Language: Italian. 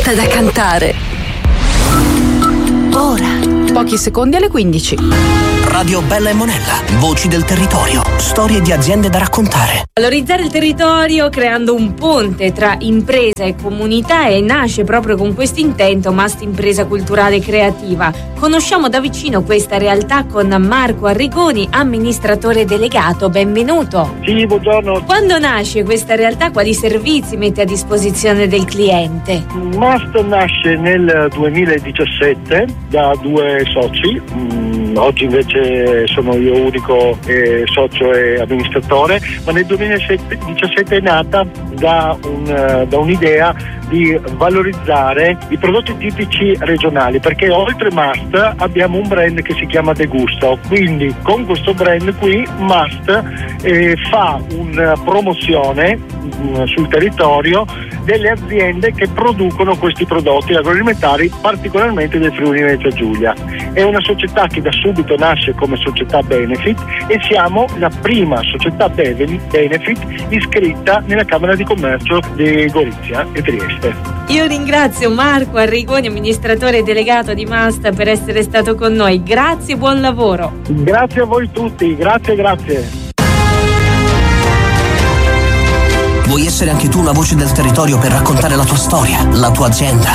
tutta da cantare. Ora. Pochi secondi alle 15. Radio Bella e Monella, voci del territorio, storie di aziende da raccontare. Valorizzare il territorio creando un ponte tra impresa e comunità, e nasce proprio con questo intento Mast Impresa Culturale Creativa. Conosciamo da vicino questa realtà con Marco Arrigoni, amministratore delegato. Benvenuto. Sì, buongiorno. Quando nasce questa realtà, quali servizi mette a disposizione del cliente? Mast nasce nel 2017 da due soci. Oggi invece sono io unico socio e amministratore, ma nel 2017 è nata da un'idea di valorizzare i prodotti tipici regionali, perché oltre Mast abbiamo un brand che si chiama De Gusto. Quindi con questo brand qui Mast fa una promozione sul territorio delle aziende che producono questi prodotti agroalimentari, particolarmente del Friuli Venezia Giulia. È una società che da subito nasce come società benefit e siamo la prima società benefit iscritta nella Camera di Commercio di Gorizia e Trieste. Io ringrazio Marco Arrigoni, amministratore delegato di Mast, per essere stato con noi. Grazie e buon lavoro. Grazie a voi tutti, grazie. Vuoi essere anche tu una voce del territorio per raccontare la tua storia, la tua azienda?